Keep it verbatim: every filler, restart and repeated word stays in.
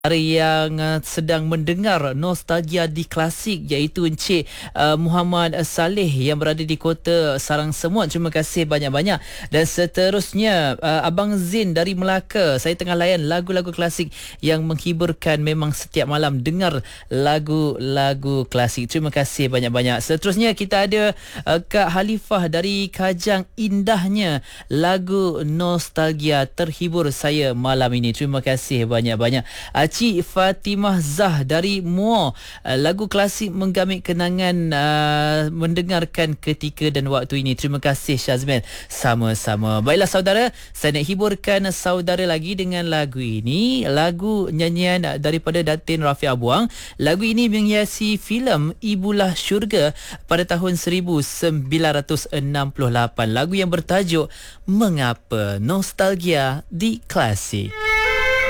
yang uh, sedang mendengar nostalgia di klasik, iaitu Encik uh, Muhammad Saleh yang berada di Kota Sarang Semut. Terima kasih banyak-banyak. Dan seterusnya uh, Abang Zin dari Melaka. Saya tengah layan lagu-lagu klasik yang menghiburkan. Memang setiap malam dengar lagu-lagu klasik. Terima kasih banyak-banyak. Seterusnya kita ada uh, Kak Halifah dari Kajang. Indahnya lagu nostalgia terhibur saya malam ini. Terima kasih banyak-banyak. uh, Cik Fatimah Zah dari Muar. Uh, lagu klasik menggamit kenangan uh, mendengarkan ketika dan waktu ini. Terima kasih Syazmin. Sama-sama. Baiklah saudara, saya nak hiburkan saudara lagi dengan lagu ini. Lagu nyanyian daripada Datin Rafi Abuang. Lagu ini menghiasi filem Ibulah Syurga pada tahun seribu sembilan ratus enam puluh lapan. Lagu yang bertajuk Mengapa Nostalgia di Klasik.